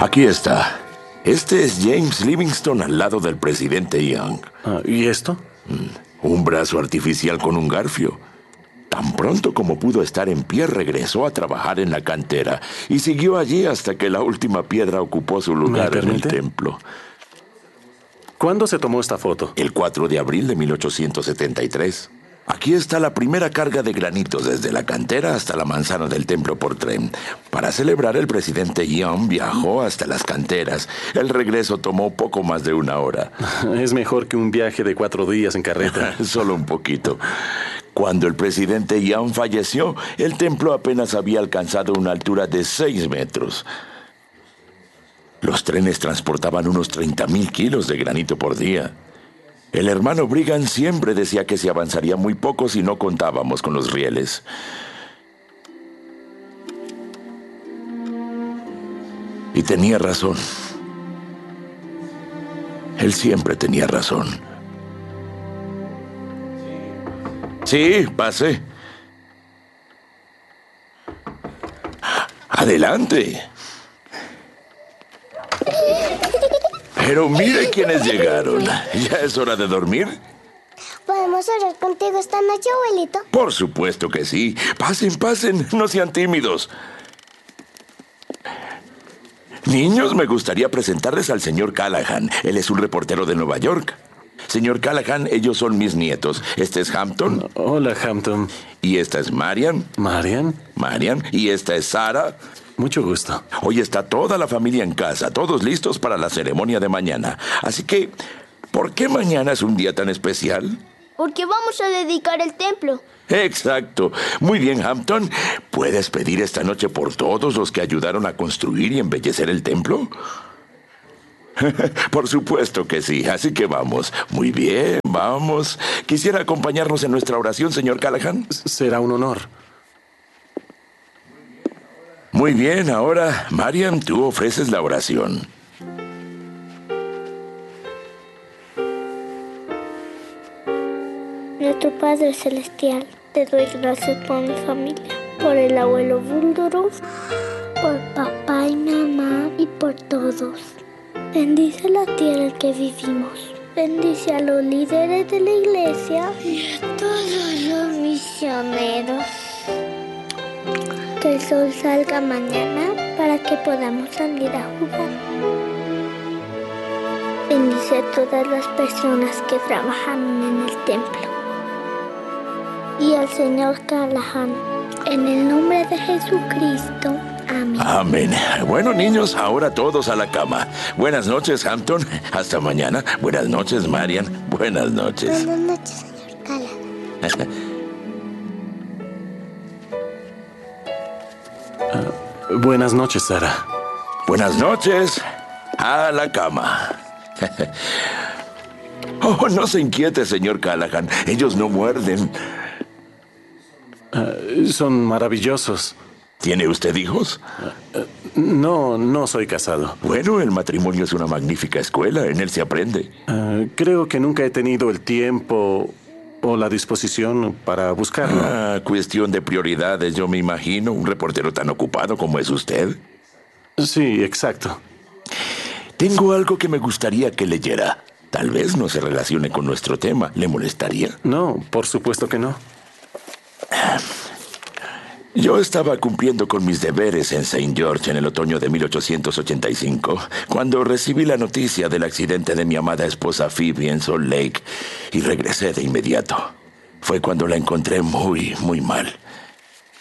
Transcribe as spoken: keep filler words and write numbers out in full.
Aquí está. Este es James Livingston al lado del presidente Young. Ah, ¿y esto? Un brazo artificial con un garfio. Tan pronto como pudo estar en pie, regresó a trabajar en la cantera y siguió allí hasta que la última piedra ocupó su lugar en el templo. ¿Cuándo se tomó esta foto? El cuatro de abril de mil ochocientos setenta y tres. Aquí está la primera carga de granitos desde la cantera hasta la manzana del templo por tren. Para celebrar, el presidente Young viajó hasta las canteras. El regreso tomó poco más de una hora. Es mejor que un viaje de cuatro días en carreta. Solo un poquito. Cuando el presidente Young falleció, el templo apenas había alcanzado una altura de seis metros. Los trenes transportaban unos treinta mil kilos de granito por día. El hermano Brigham siempre decía que se avanzaría muy poco si no contábamos con los rieles. Y tenía razón. Él siempre tenía razón. Sí, pase. Adelante. Pero mire quiénes llegaron. ¿Ya es hora de dormir? ¿Podemos orar contigo esta noche, abuelito? Por supuesto que sí. Pasen, pasen. No sean tímidos. Niños, me gustaría presentarles al señor Callahan. Él es un reportero de Nueva York. Señor Callahan, ellos son mis nietos. Este es Hampton. Hola, Hampton. Y esta es Marian. ¿Marian? Marian. Y esta es Sarah. Mucho gusto. Hoy está toda la familia en casa, todos listos para la ceremonia de mañana. Así que, ¿por qué mañana es un día tan especial? Porque vamos a dedicar el templo. Exacto. Muy bien, Hampton. ¿Puedes pedir esta noche por todos los que ayudaron a construir y embellecer el templo? Por supuesto que sí, así que vamos. Muy bien, vamos. ¿Quisiera acompañarnos en nuestra oración, señor Callahan? Será un honor. Muy bien, ahora, Mariam, tú ofreces la oración. Nuestro Padre Celestial, te doy gracias por mi familia, por el abuelo Buldorov, por papá y mamá y por todos. Bendice la tierra en que vivimos. Bendice a los líderes de la iglesia y a todos los misioneros. Que el sol salga mañana para que podamos salir a jugar. Bendice a todas las personas que trabajan en el templo. Y al señor Callahan, en el nombre de Jesucristo. Amén. Amén. Bueno, niños, ahora todos a la cama. Buenas noches, Hampton. Hasta mañana. Buenas noches, Marian. Buenas noches. Buenas noches, señor Callahan. Uh, buenas noches, Sarah. Buenas noches. A la cama. Oh, no se inquiete, señor Callahan. Ellos no muerden. Uh, son maravillosos. ¿Tiene usted hijos? Uh, uh, no, no soy casado. Bueno, el matrimonio es una magnífica escuela. En él se aprende. Uh, creo que nunca he tenido el tiempo o la disposición para buscarlo. Ah, cuestión de prioridades, yo me imagino. Un reportero tan ocupado como es usted. Sí, exacto. Tengo algo que me gustaría que leyera. Tal vez no se relacione con nuestro tema. ¿Le molestaría? No, por supuesto que no. Yo estaba cumpliendo con mis deberes en Saint George en el otoño de mil ochocientos ochenta y cinco, cuando recibí la noticia del accidente de mi amada esposa Phoebe en Salt Lake y regresé de inmediato. Fue cuando la encontré muy, muy mal.